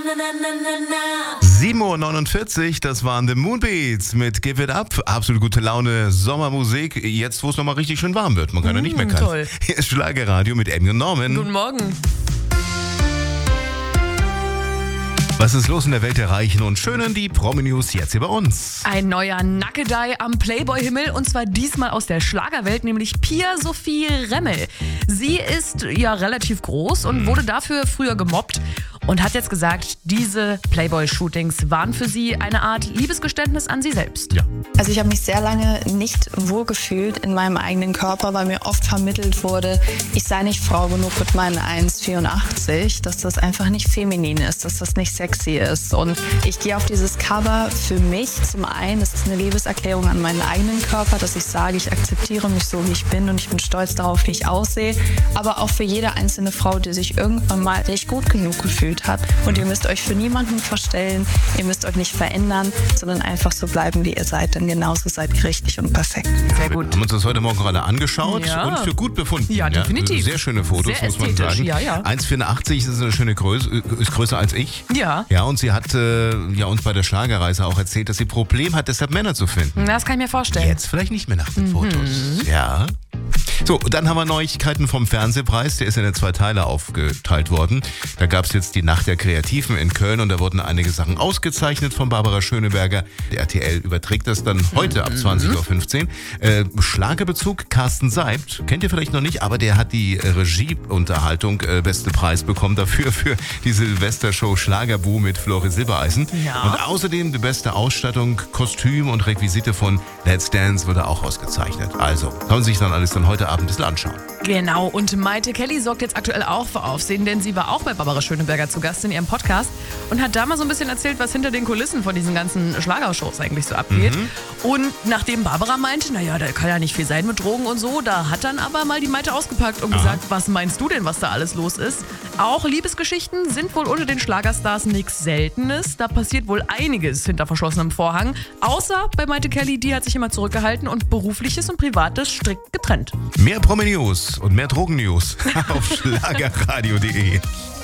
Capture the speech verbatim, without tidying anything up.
sieben Uhr neunundvierzig, das waren The Moonbeats mit Give It Up. Absolut gute Laune, Sommermusik. Jetzt, wo es nochmal richtig schön warm wird. Man kann ja nicht meckern. Toll. Hier ist Schlagerradio mit Emmy und Norman. Guten Morgen. Was ist los in der Welt der Reichen und Schönen? Die Promi-News jetzt hier bei uns. Ein neuer Nackedei am Playboy-Himmel und zwar diesmal aus der Schlagerwelt, nämlich Pia Sophie Remmel. Sie ist ja relativ groß und wurde dafür früher gemobbt und hat jetzt gesagt, diese Playboy-Shootings waren für sie eine Art Liebesgeständnis an sie selbst. Ja. Also ich habe mich sehr lange nicht wohlgefühlt in meinem eigenen Körper, weil mir oft vermittelt wurde, ich sei nicht Frau genug mit meinen eins Komma vierundachtzig, dass das einfach nicht feminin ist, dass das nicht sexy ist. Und ich gehe auf dieses Cover für mich. Zum einen ist es eine Liebeserklärung an meinen eigenen Körper, dass ich sage, ich akzeptiere mich so, wie ich bin und ich bin stolz darauf, wie ich aussehe. Aber auch für jede einzelne Frau, die sich irgendwann mal nicht gut genug gefühlt hat. Und ihr müsst euch für niemanden verstellen, ihr müsst euch nicht verändern, sondern einfach so bleiben, wie ihr seid. Denn genauso seid ihr richtig und perfekt. Sehr gut. Wir haben uns das heute Morgen gerade angeschaut Ja. und für gut befunden. Ja, definitiv. Sehr schöne Fotos, Sehr muss man ästhetisch, sagen. ja, ja. eins Komma vierundachtzig ist eine schöne Größe, ist größer als ich. Ja. Ja, und sie hat äh, ja, uns bei der Schlagerreise auch erzählt, dass sie ein Problem hat, deshalb Männer zu finden. Das kann ich mir vorstellen. Jetzt vielleicht nicht mehr nach den Fotos. Ja. So, dann haben wir Neuigkeiten vom Fernsehpreis. Der ist in zwei Teile aufgeteilt worden. Da gab es jetzt die Nacht der Kreativen in Köln und da wurden einige Sachen ausgezeichnet von Barbara Schöneberger. Der R T L überträgt das dann heute ab zwanzig Uhr fünfzehn. Äh, Schlagerbezug Carsten Seibt, kennt ihr vielleicht noch nicht, aber der hat die Regieunterhaltung äh, beste Preis bekommen dafür für die Silvestershow Schlagerbu mit Flori Silbereisen. Ja. Und außerdem die beste Ausstattung, Kostüm und Requisite von Let's Dance wurde auch ausgezeichnet. Also, kann man sich dann alles dann heute Abend ein bisschen anschauen. Genau, und Maite Kelly sorgt jetzt aktuell auch für Aufsehen, denn sie war auch bei Barbara Schöneberger zu Gast in ihrem Podcast und hat da mal so ein bisschen erzählt, was hinter den Kulissen von diesen ganzen Schlagershows eigentlich so abgeht. Mhm. Und nachdem Barbara meinte, naja, da kann ja nicht viel sein mit Drogen und so, da hat dann aber mal die Maite ausgepackt und Aha. gesagt, was meinst du denn, was da alles los ist? Auch Liebesgeschichten sind wohl unter den Schlagerstars nichts Seltenes. Da passiert wohl einiges hinter verschlossenem Vorhang. Außer bei Maite Kelly, die hat sich immer zurückgehalten und Berufliches und Privates strikt getrennt. Mehr Promi-News und mehr Drogen-News auf schlagerradio punkt de.